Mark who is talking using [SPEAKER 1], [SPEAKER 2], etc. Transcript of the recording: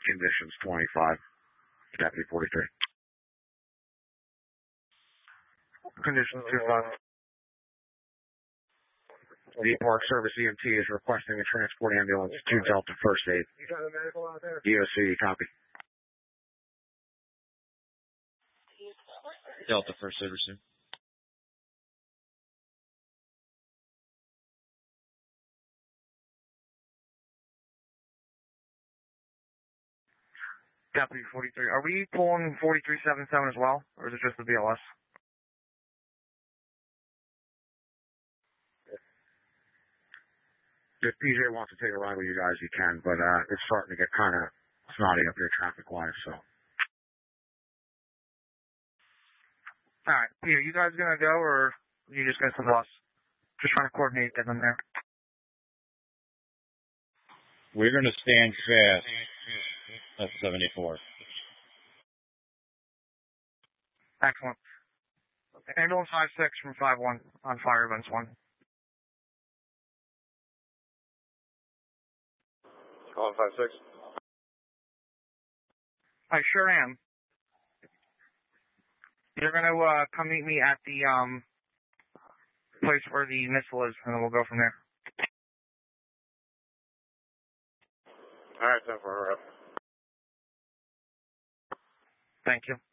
[SPEAKER 1] conditions 25. Deputy 43.
[SPEAKER 2] Conditions 25.
[SPEAKER 1] The Park Service EMT is requesting a transport ambulance to Delta First Aid.
[SPEAKER 3] You got a medical out there?
[SPEAKER 1] DOC, copy.
[SPEAKER 4] Delta First Aid received.
[SPEAKER 2] Deputy 43. Are we pulling 4377 as well, or is it just the BLS?
[SPEAKER 1] If PJ wants to take a ride with you guys, you can, but it's starting to get kind of snotty up here traffic-wise, so.
[SPEAKER 2] Alright, Peter, you guys gonna go, or you just gonna send us? Just trying to coordinate, get them there.
[SPEAKER 4] We're going to stand fast at 74.
[SPEAKER 2] Excellent. Ambulance 56 from 51 on fire events 1.
[SPEAKER 3] Calling 56.
[SPEAKER 2] I sure am. You're gonna come meet me at the place where the missile is, and then we'll go from there.
[SPEAKER 3] All right, 10-4.
[SPEAKER 2] Thank you.